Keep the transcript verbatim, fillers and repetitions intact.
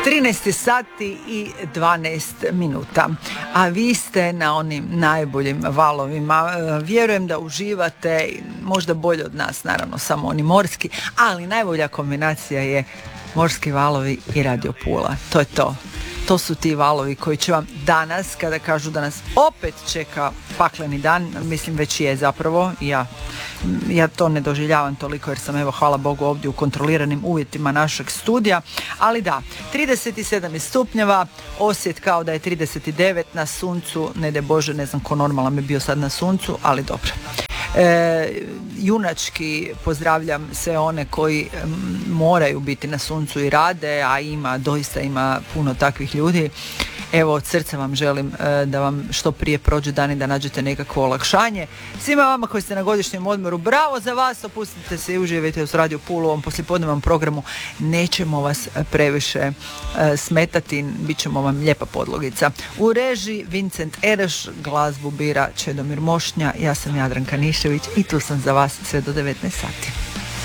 trinaest sati i dvanaest minuta, a vi ste na onim najboljim valovima. Vjerujem da uživate, možda bolje od nas, naravno, samo oni morski, ali najbolja kombinacija je morski valovi i Radio Pula. To je to. To su ti valovi koji će vam danas, kada kažu da nas opet čeka pakleni dan, mislim već je zapravo, ja, ja to ne doživljavam toliko jer sam, evo, hvala Bogu, ovdje u kontroliranim uvjetima našeg studija, ali da, trideset sedam je stupnjeva, Osijek kao da je trideset devet, na suncu, ne de Bože, ne znam ko normalan bi bio sad na suncu, ali dobro. E, junački pozdravljam sve one koji m, moraju biti na suncu i rade, a ima, doista ima puno takvih ljudi. Evo, od srca vam želim e, da vam što prije prođe dan i da nađete nekakvo olakšanje. Svima vama koji ste na godišnjem odmoru, bravo za vas, opustite se i uživajte uz Radio Pulu u ovom poslijepodnevnom programu. Nećemo vas previše e, smetati, bit ćemo vam lijepa podlogica. U režiji Vincent Ereš, glazbu bira Čedomir Mošnja, ja sam Jadranka Nišević i tu sam za vas sve do devetnaest sati.